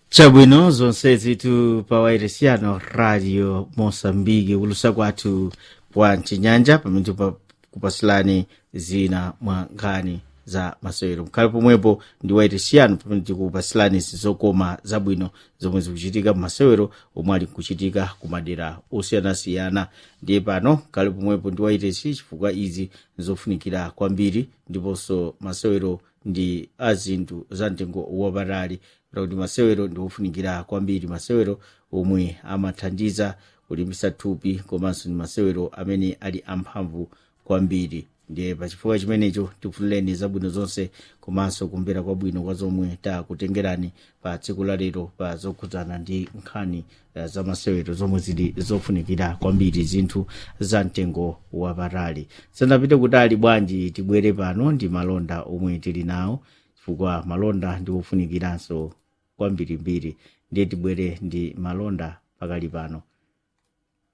Chabwino zonse zitu pawairesiano radio Mosambiki ulusa kwathu kwa Chinyanja pamene kupasilani zina mwa nkhani za masewero mkhale pomwepo ndi wairesiano pamene kupasilani zizokoma zabwino zomwe zikuchitika masewero omwe ali kuchitika kumadera osiyanasiyana. Ndiye pano mkhale pomwepo ndi wairesi chifukwa izi zofunikira kwambiri ndiponso masewero ndi azinthu za mtengo wapatali kuti masewero ndi ofunikira kwambiri, masewero omwe amathandiza kulimbitsa thupi komanso ndi masewero amene ali amphamvu kwambiri. Ndiye pachifukwa chimenecho tikufunireni zabwino zonse komanso kumvera kwabwino kwa zomwe takutengerani pa tsiku la lero pa zokhudzana ndi nkhani za masewero zomwe zili zofunikira kwambiri, zinthu za mtengo wapatali. Sanapite kutali bwanji tibwere pano ndi malonda omwe tili nawo chifukwa malonda ndi ofunikiranso kwambirimbiri. Ndiye tibwere ndi malonda pakali pano.